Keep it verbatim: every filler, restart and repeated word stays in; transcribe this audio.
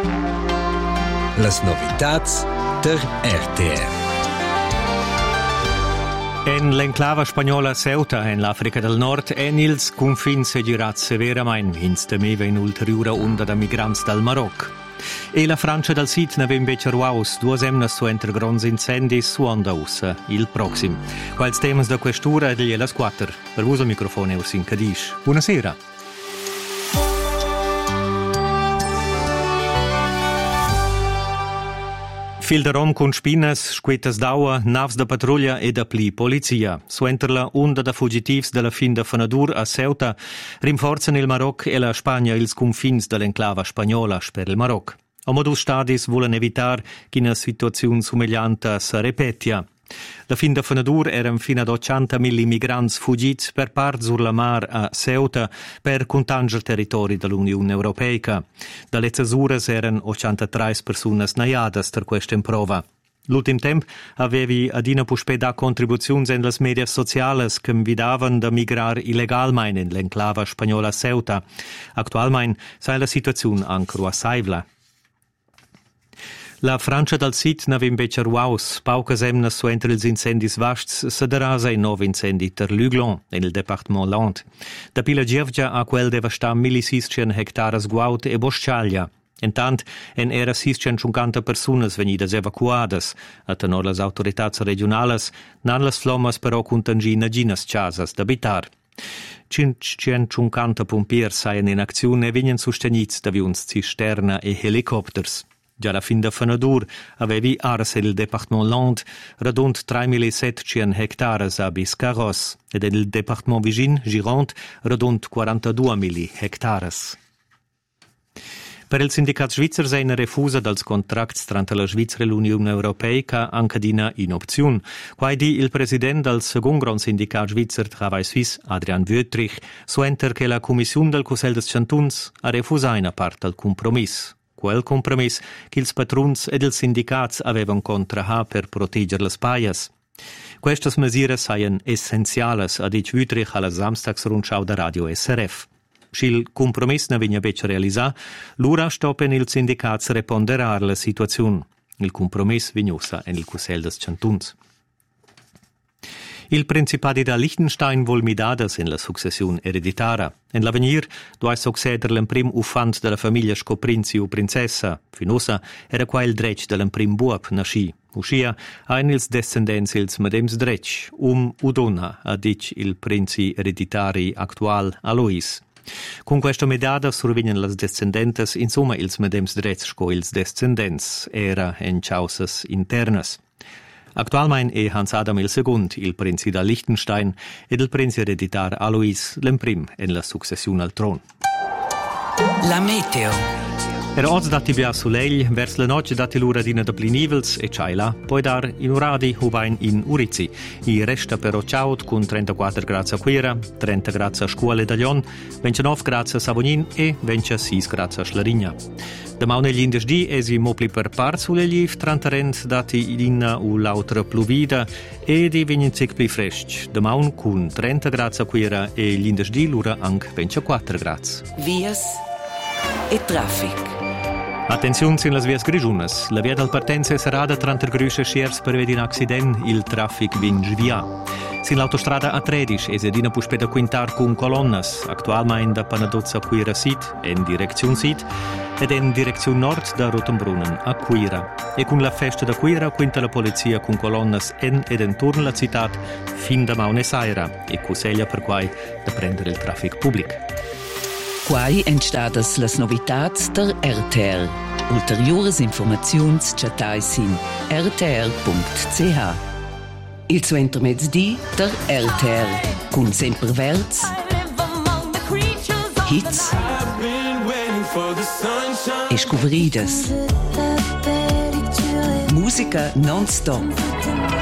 Las novitats der R T R. En l'enclava spagnola Ceuta, en l'Africa del Nord, en ils confins segirats severamain, ins temeva in ulteriura onda da migrants dal Maroc. E la Francia dal Sit ne vem becer uaus, duas emnas su entre grons incendis su onda ussa, il proxim. Quals temas da questura ed gli las quattro. Per vos al microfono Ursin Cadish. Buonasera. Fil de rom con spinas, squetas d'aua, navs de patruglia e da pli polizia. Suenter la onda da fugitivs de la fin de Fenadur a Ceuta, rinforzan il Maroc e la Spagna ils confins de l'enclava spagnola per il Maroc. A modus stadis volen evitar che una situazione somigliante si repetia. La fin de Fenadur eran fin ad ottantamila immigrants fugits per part sur la mar a Ceuta per contanger territori dell'Unione Europea. Da letzas uras eran ottantatré personas naiadas per questa improva. L'ultim temp avevi adina puspeda contribuzioni en las medias sociales che invidavan da migrar illegalmein in l'enclava spagnola Ceuta. Actualmein sai la situazione ancora saivla. La Francia dal Sit n'avem becer uaus, paucas emnas su entre ils incendis vasts, se derasa in nov incendi ter Luglon, en il departement Land. Da pila gievgia a quel deva sta millisiscien hectares guaut e bosciaglia. Entant, en era siscencinquanta personas venidas evacuadas, a tenor las autoritats regionales, nan las flommas però contangina ginas casas d'habitar. cinquecentocinquanta pompiers saien in aczione e vignen sostenits d'avions cisterna e helicopters. Già la fin de Fenadur avevi ars il departement Land radont tremilasettecento hectares a Biscarros ed il departement Vigin, Gironde, radont quarantaduemila hectares. Per il sindicat svizzer sei una refusa dels contracts tra la Svizzera e l'Unione Europea anche dina in opzione. Quaidi il president del second gran sindicat svizzer Travail Suisse, Adrian Wüttrich, suenter che la commissione del Consell des Cantons ha refusato una parte del compromesso. Quel compromiss che ils patruns ed ils sindicats avevan contra per protegger las paias. Questas mesures saien essenziales, ha dit Wüttrich alla Samstagsrundschau da Radio S R F. Sch'il compromiss ne vigna bec realisà, l'ura stoppen ils sindicats reponderar la situazione. Il compromiss vignosa en il Consell des Cantons. Il Principadi da Liechtenstein vol midadas in la succession ereditara. En l'avenir dois succeder l'emprim ufant de la famiglia scoprinzi o princessa. Finosa era qua il drech de l'emprim buop nasci. Uscia ein ils descendents ils medems drech, um u donna, ha dic il princi ereditari actual Alois. Con questa medada survegnan las descendentes insomma ils medems drech sco ils descendents, era en causas internas. Actualmein è Hans Adam il second, il princi da Liechtenstein, ed il princi ereditar Alois l'emprim en la successione al tron. La meteo. Era oggi dati bia soleil, vers la noce dati l'ura dina da plinivels e ciaila, poi dar in uradi uvain in Urizi. I resta però ciaut con trentaquattro gradi a Quira, trenta gradi a Scuole da Lion, ventinove gradi a Savognin e ventisei gradi a Schlarigna. Demà negli indesdì esi mopli per part sulle liv trantarent dati inna u l'autra pluvida e di vigninzic pli fresc. Demà con trenta gradi a Quira e gli indesdì l'ura anche ventiquattro gradi. Vias e traffic. Attenzione in las vias grigiunas. La via del partenza sarada tranter grüsche schiers prevede un accident, il traffic vinge via. Sin l'autostrada A tredici es edina puspeda quintar con colonnas, actualmein da Panadozza a Quira Sit, en direzione Sit, ed en direzione nord da Rotenbrunnen a Quira. E con la festa da Quira quinta la polizia con colonnas en ed entorno la città fin da Maune Saira e cuseglia per quai da prendere il traffic pubblic. Quai entstadas las novitats der R T R. Ulteriores informaziuns chatais in r t r punct c h. Il suenter mezzdi der R T R. Cun semperverts, hits e scuveridas. Musica non-stop.